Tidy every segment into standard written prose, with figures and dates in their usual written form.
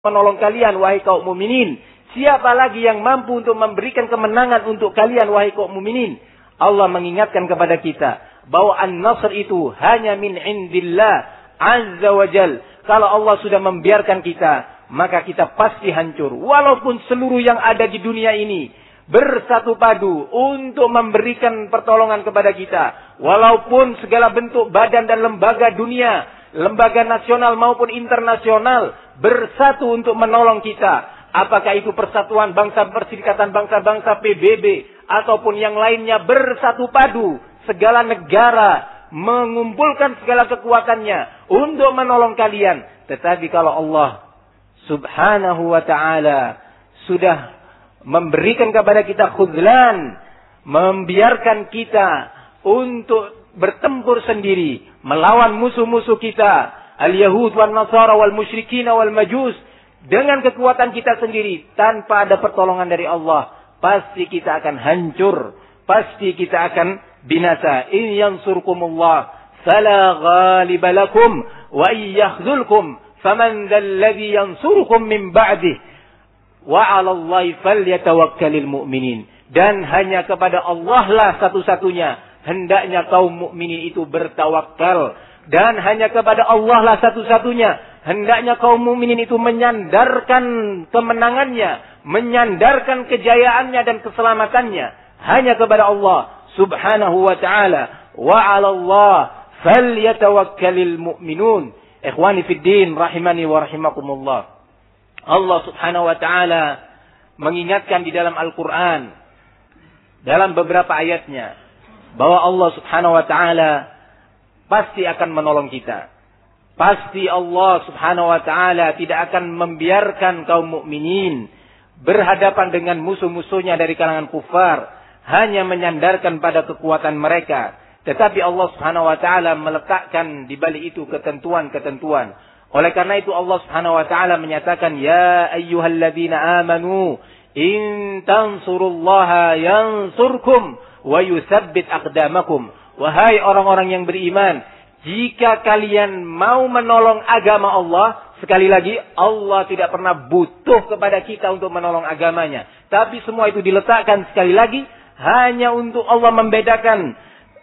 menolong kalian, wahai kaum mukminin. Siapa lagi yang mampu untuk memberikan kemenangan untuk kalian, wahai kaum mukminin? Allah mengingatkan kepada kita bahwa an-nasr itu hanya min indillah azza wa jal. Kalau Allah sudah membiarkan kita, maka kita pasti hancur. Walaupun seluruh yang ada di dunia ini bersatu padu untuk memberikan pertolongan kepada kita. Walaupun segala bentuk badan dan lembaga dunia, lembaga nasional maupun internasional bersatu untuk menolong kita. Apakah itu Persatuan Bangsa, Perserikatan Bangsa-Bangsa PBB ataupun yang lainnya bersatu padu. Segala negara mengumpulkan segala kekuatannya untuk menolong kalian. Tetapi kalau Allah subhanahu wa ta'ala sudah memberikan kepada kita khudlan, membiarkan kita untuk bertempur sendiri melawan musuh-musuh kita, al-Yahud wal Nasara wal musyrikin wal majus, dengan kekuatan kita sendiri tanpa ada pertolongan dari Allah, pasti kita akan hancur, pasti kita akan binasa. In yansurkumullah fala ghaliba lakum wa in yakhzulkum faman dzalladzi yansurukum min ba'dih wa 'alallahi falyatawakkalul mu'minin. Dan hanya kepada Allah lah satu-satunya hendaknya kaum mukminin itu bertawakal, dan hanya kepada Allah lah satu-satunya hendaknya kaum mukminin itu menyandarkan kemenangannya, menyandarkan kejayaannya dan keselamatannya hanya kepada Allah subhanahu wa ta'ala. Wa 'alallah falyatawakkalul mu'minun. Ikhwani fid din rahimani wa rahimakumullah. Allah subhanahu wa ta'ala mengingatkan di dalam Al-Quran, dalam beberapa ayatnya, bahwa Allah subhanahu wa ta'ala pasti akan menolong kita. Pasti Allah subhanahu wa ta'ala tidak akan membiarkan kaum mukminin berhadapan dengan musuh-musuhnya dari kalangan kufar, hanya menyandarkan pada kekuatan mereka. Tetapi Allah subhanahu wa ta'ala meletakkan di balik itu ketentuan-ketentuan. Oleh karena itu Allah subhanahu wa ta'ala menyatakan, ya ayyuhalladzina amanu in tansurullaha yansurkum wa yuthabbit aqdamakum. Wahai orang-orang yang beriman, jika kalian mau menolong agama Allah, sekali lagi Allah tidak pernah butuh kepada kita untuk menolong agamanya. Tapi semua itu diletakkan sekali lagi hanya untuk Allah membedakan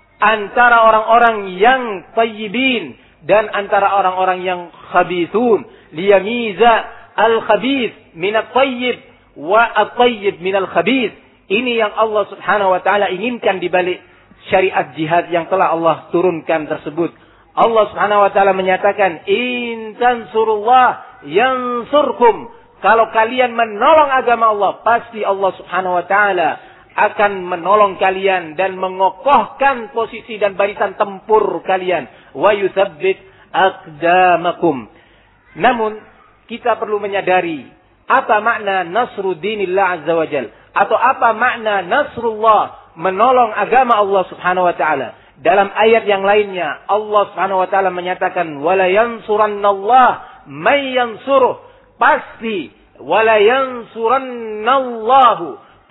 antara orang-orang yang tayyibin dan antara orang-orang yang khabithun. Liyamiza al-khabith minat tayyib wa at-tayyib minal khabith. Ini yang Allah subhanahu wa ta'ala inginkan di balik syariat jihad yang telah Allah turunkan tersebut. Allah subhanahu wa ta'ala menyatakan, in tansurullah yansurkum. Kalau kalian menolong agama Allah, pasti Allah subhanahu wa ta'ala akan menolong kalian dan mengokohkan posisi dan barisan tempur kalian. Wa yuthabbit aqdamakum. Namun, kita perlu menyadari apa makna nasruddinillah azza wa jal, atau apa makna nasrullah, menolong agama Allah subhanahu wa ta'ala. Dalam ayat yang lainnya Allah subhanahu wa ta'ala menyatakan, wala yansurannallah may yansuruh. Pasti wala yansurannallahu,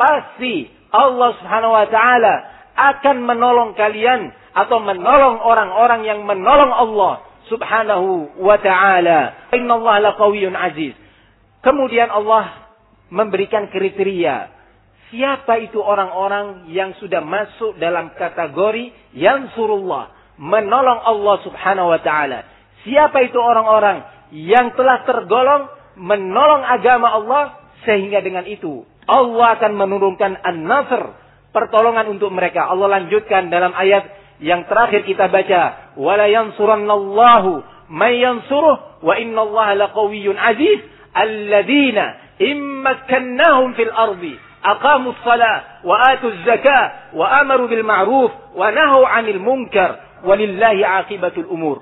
pasti Allah subhanahu wa ta'ala akan menolong kalian atau menolong orang-orang yang menolong Allah subhanahu wa ta'ala. Innallaha laqawiyyun aziz. Kemudian Allah memberikan kriteria. Siapa itu orang-orang yang sudah masuk dalam kategori yansurullah, menolong Allah subhanahu wa ta'ala? Siapa itu orang-orang yang telah tergolong menolong agama Allah, sehingga dengan itu Allah akan menurunkan an-nasr, pertolongan untuk mereka. Allah lanjutkan dalam ayat yang terakhir kita baca, wala yansurannallahu may yansuruh wa innallaha laqawiyyun aziz alladzina immakkannahum fil ardi aqamus salah wa atuz zakah wa amaru bil ma'ruf wa nahaw 'anil munkar walillahi 'aqibatul umur.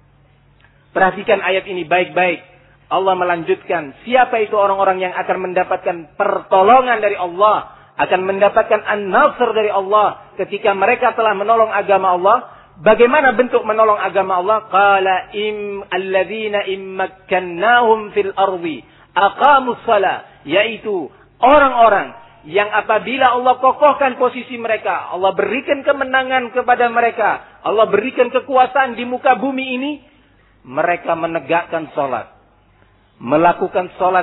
Perhatikan ayat ini baik-baik. Allah melanjutkan, siapa itu orang-orang yang akan mendapatkan pertolongan dari Allah, akan mendapatkan an-nasr dari Allah ketika mereka telah menolong agama Allah. Bagaimana bentuk menolong agama Allah? Qala alladzina immakkannahum fil ardi aqamus salah, yaitu orang-orang yang apabila Allah kokohkan posisi mereka, Allah berikan kemenangan kepada mereka, Allah berikan kekuasaan di muka bumi ini, mereka menegakkan salat. melakukan sholat